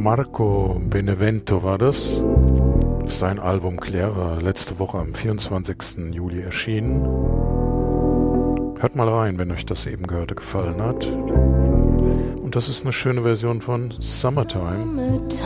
Marco Benevento war das. Sein Album Clara, letzte Woche am 24. Juli erschienen. Hört mal rein, wenn euch das eben gehörte gefallen hat. Und das ist eine schöne Version von Summertime.